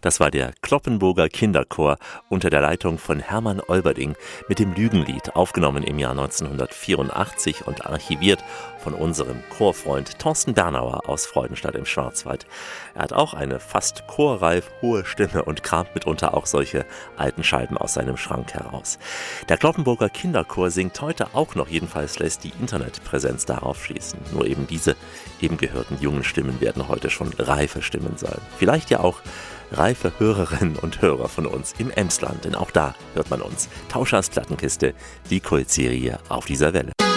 Das war der Cloppenburger Kinderchor unter der Leitung von Hermann Olberding mit dem Lügenlied, aufgenommen im Jahr 1984 und archiviert von unserem Chorfreund Thorsten Bernauer aus Freudenstadt im Schwarzwald. Er hat auch eine fast chorreif hohe Stimme und kramt mitunter auch solche alten Scheiben aus seinem Schrank heraus. Der Cloppenburger Kinderchor singt heute auch noch, jedenfalls lässt die Internetpräsenz darauf schließen. Nur eben diese eben gehörten jungen Stimmen werden heute schon reife Stimmen sein. Vielleicht ja auch reife Hörerinnen und Hörer von uns im Emsland, denn auch da hört man uns. Tauschers Plattenkiste, die Kultserie auf dieser Welle.